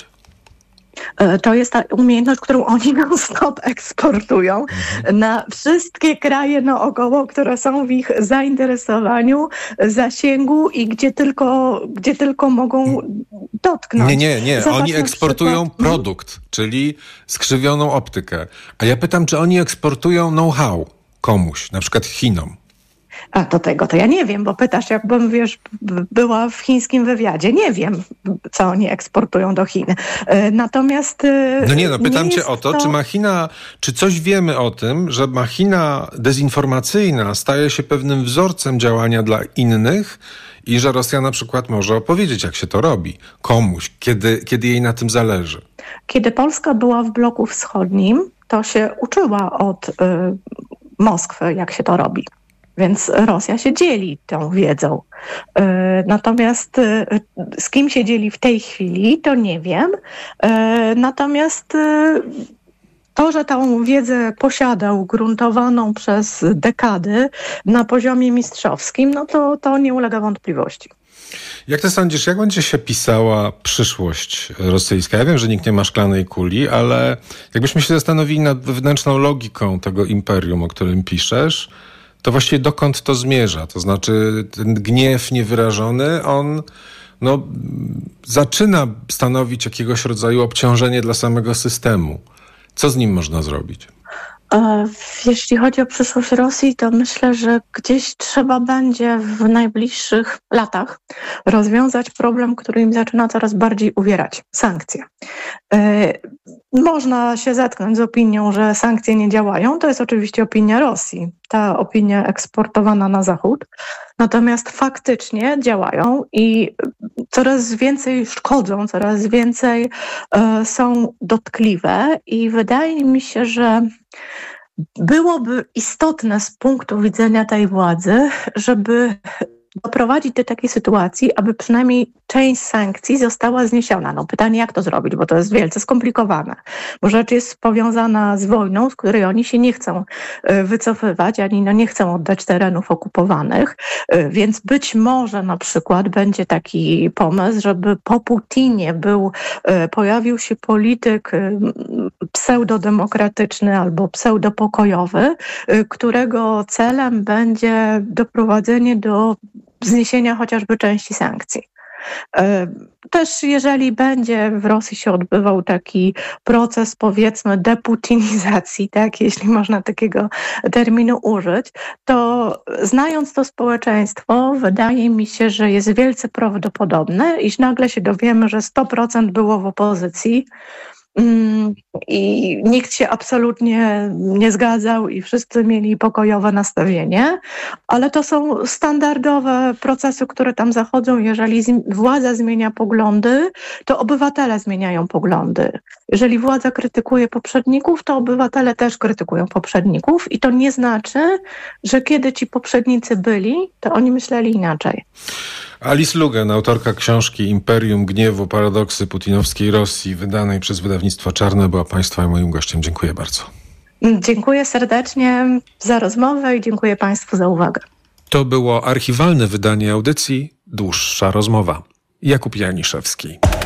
To jest ta umiejętność, którą oni non-stop eksportują mhm. na wszystkie kraje naokoło, które są w ich zainteresowaniu, zasięgu i gdzie tylko, gdzie tylko mogą dotknąć. Nie, nie, nie. Zobacz, oni eksportują przykład... produkt, czyli skrzywioną optykę. A ja pytam, czy oni eksportują know-how komuś, na przykład Chinom? A to tego to ja nie wiem, bo pytasz, jakbym, wiesz, była w chińskim wywiadzie. Nie wiem, co oni eksportują do Chin. Natomiast... No nie, no pytam nie cię o to, to, czy machina, czy coś wiemy o tym, że machina dezinformacyjna staje się pewnym wzorcem działania dla innych i że Rosja na przykład może opowiedzieć, jak się to robi komuś, kiedy, kiedy jej na tym zależy. Kiedy Polska była w bloku wschodnim, to się uczyła od y, Moskwy, jak się to robi. Więc Rosja się dzieli tą wiedzą. Y, natomiast y, z kim się dzieli w tej chwili, to nie wiem. Y, natomiast y, to, że tą wiedzę posiada ugruntowaną przez dekady na poziomie mistrzowskim, no to, to nie ulega wątpliwości. Jak ty sądzisz, jak będzie się pisała przyszłość rosyjska? Ja wiem, że nikt nie ma szklanej kuli, ale jakbyśmy się zastanowili nad wewnętrzną logiką tego imperium, o którym piszesz, to właściwie dokąd to zmierza? To znaczy ten gniew niewyrażony, on no, zaczyna stanowić jakiegoś rodzaju obciążenie dla samego systemu. Co z nim można zrobić? Jeśli chodzi o przyszłość Rosji, to myślę, że gdzieś trzeba będzie w najbliższych latach rozwiązać problem, który im zaczyna coraz bardziej uwierać. Sankcje. Można się zetknąć z opinią, że sankcje nie działają. To jest oczywiście opinia Rosji. Ta opinia eksportowana na Zachód. Natomiast faktycznie działają i coraz więcej szkodzą, coraz więcej e, są dotkliwe i wydaje mi się, że byłoby istotne z punktu widzenia tej władzy, żeby doprowadzić do takiej sytuacji, aby przynajmniej część sankcji została zniesiona. No pytanie, jak to zrobić, bo to jest wielce skomplikowane. Bo rzecz jest powiązana z wojną, z której oni się nie chcą wycofywać, ani no nie chcą oddać terenów okupowanych, więc być może na przykład będzie taki pomysł, żeby po Putinie był, pojawił się polityk pseudodemokratyczny albo pseudopokojowy, którego celem będzie doprowadzenie do zniesienia chociażby części sankcji. Też jeżeli będzie w Rosji się odbywał taki proces, powiedzmy, deputinizacji, tak, jeśli można takiego terminu użyć, to znając to społeczeństwo, wydaje mi się, że jest wielce prawdopodobne, iż nagle się dowiemy, że sto procent było w opozycji, i nikt się absolutnie nie zgadzał i wszyscy mieli pokojowe nastawienie, ale to są standardowe procesy, które tam zachodzą. Jeżeli władza zmienia poglądy, to obywatele zmieniają poglądy. Jeżeli władza krytykuje poprzedników, to obywatele też krytykują poprzedników i to nie znaczy, że kiedy ci poprzednicy byli, to oni myśleli inaczej. Alice Lugen, autorka książki Imperium Gniewu, paradoksy putinowskiej Rosji, wydanej przez wydawnictwo Czarne, była Państwa i moim gościem. Dziękuję bardzo. Dziękuję serdecznie za rozmowę i dziękuję Państwu za uwagę. To było archiwalne wydanie audycji Dłuższa rozmowa. Jakub Janiszewski.